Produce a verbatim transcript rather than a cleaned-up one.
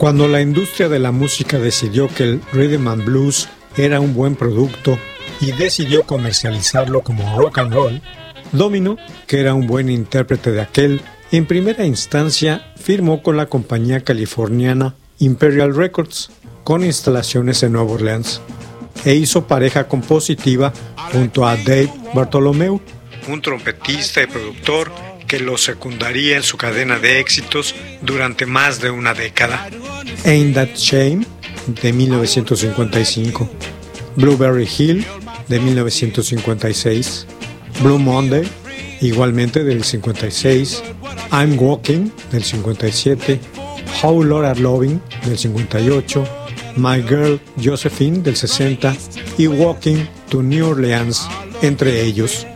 Cuando la industria de la música decidió que el rhythm and blues era un buen producto y decidió comercializarlo como rock and roll, Domino, que era un buen intérprete de aquel, en primera instancia firmó con la compañía californiana Imperial Records, con instalaciones en Nueva Orleans, e hizo pareja compositiva junto a Dave Bartholomew, un trompetista y productor que lo secundaría en su cadena de éxitos durante más de una década. Ain't That Shame, de mil novecientos cincuenta y cinco, Blueberry Hill, de mil novecientos cincuenta y seis, Blue Monday, igualmente del cincuenta y seis, I'm Walking, del cincuenta y siete, How Laura Loving, del cincuenta y ocho, My Girl Josephine, del sesenta, y Walking to New Orleans, entre ellos.